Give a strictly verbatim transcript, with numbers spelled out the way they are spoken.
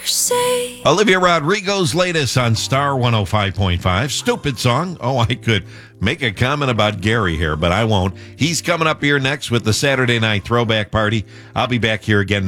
say. Olivia Rodrigo's latest on Star one oh five point five. Stupid song. Oh, I could make a comment about Gary here, but I won't. He's coming up here next with the Saturday Night Throwback Party. I'll be back here again